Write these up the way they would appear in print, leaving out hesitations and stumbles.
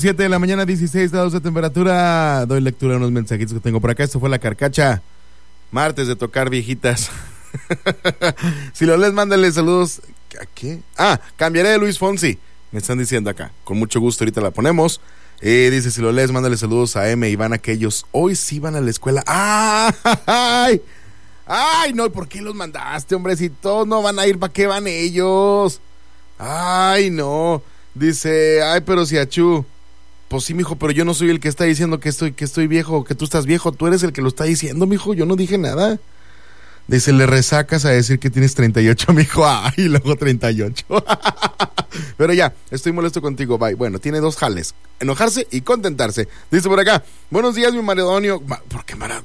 7 de la mañana, 16 grados de temperatura. Doy lectura a unos mensajitos que tengo por acá. Esto fue La Carcacha. Martes de tocar viejitas. Si lo lees, mándale saludos. ¿A qué? Cambiaré de Luis Fonsi. Me están diciendo acá. Con mucho gusto, ahorita la ponemos. Dice, si lo lees, mándale saludos a M y Iván, que ellos hoy sí van a la escuela. ¡Ay! ¡Ay, no! ¿Por qué los mandaste, hombre? Si todos no van a ir, ¿para qué van ellos? ¡Ay, no! Dice, ay, pero si Achú. Pues sí, mijo, pero yo no soy el que está diciendo que estoy viejo, que tú estás viejo. Tú eres el que lo está diciendo, mijo. Yo no dije nada. Dice, le resacas a decir que tienes 38, mijo. Ay, luego 38. Pero ya, estoy molesto contigo, bye. Bueno, tiene dos jales: enojarse y contentarse. Dice por acá, buenos días, mi maredonio. ¿Por qué marado?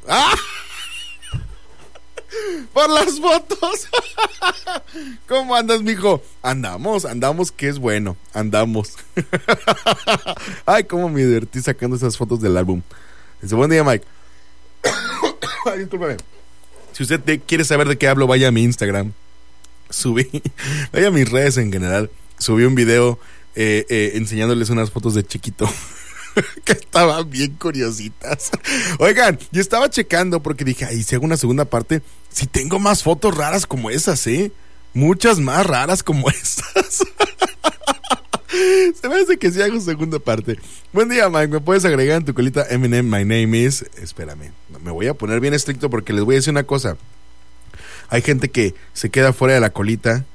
Por las fotos. ¿Cómo andas, mijo? Andamos, que es bueno. Andamos. Ay, cómo me divertí sacando esas fotos del álbum. Dice, buen día, Mike. Ay, discúlpame. Si usted quiere saber de qué hablo, vaya a mi Instagram. Vaya a mis redes en general. Subí un video enseñándoles unas fotos de chiquito. Que estaban bien curiositas. Oigan, yo estaba checando porque dije, ay, si hago una segunda parte, si tengo más fotos raras como esas, muchas más raras como esas. Se me hace que si hago segunda parte. Buen día, Mike, ¿me puedes agregar en tu colita Eminem, my name is? Espérame, me voy a poner bien estricto porque les voy a decir una cosa. Hay gente que se queda fuera de la colita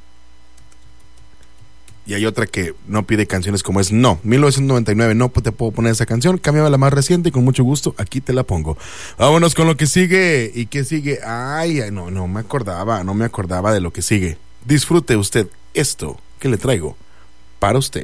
y hay otra que no pide canciones como es. No, 1999 no te puedo poner esa canción. Cámbiame la más reciente y con mucho gusto aquí te la pongo. Vámonos con lo que sigue. ¿Y qué sigue? Ay, no me acordaba de lo que sigue. Disfrute usted esto que le traigo para usted.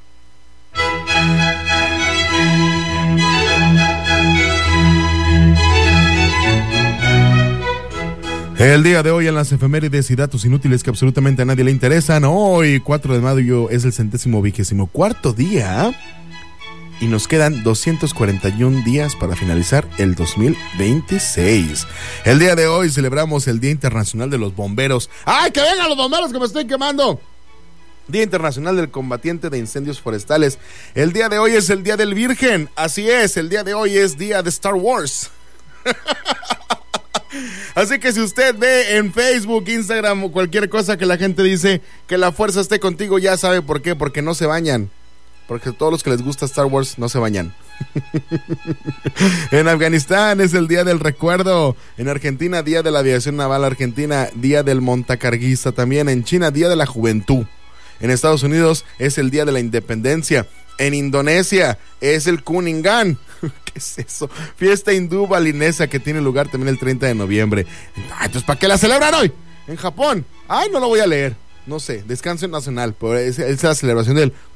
El día de hoy en las efemérides y datos inútiles que absolutamente a nadie le interesan. Hoy, 4 de mayo, es el 124º día y nos quedan 241 días para finalizar el 2026. El día de hoy celebramos el Día Internacional de los Bomberos. ¡Ay, que vengan los bomberos que me estoy quemando! Día Internacional del Combatiente de Incendios Forestales. El día de hoy es el Día del Virgen. Así es, el día de hoy es día de Star Wars. Así que si usted ve en Facebook, Instagram o cualquier cosa que la gente dice que la fuerza esté contigo, ya sabe por qué, porque no se bañan. Porque todos los que les gusta Star Wars no se bañan. En Afganistán es el Día del Recuerdo. En Argentina, Día de la Aviación Naval Argentina. Día del Montacarguista también. En China, Día de la Juventud. En Estados Unidos es el Día de la Independencia. En Indonesia es el Kuningan. ¿Qué es eso? Fiesta hindú balinesa que tiene lugar también el 30 de noviembre. Entonces, ¿para qué la celebran hoy? En Japón. No lo voy a leer. No sé, descanso nacional. Pero es la celebración del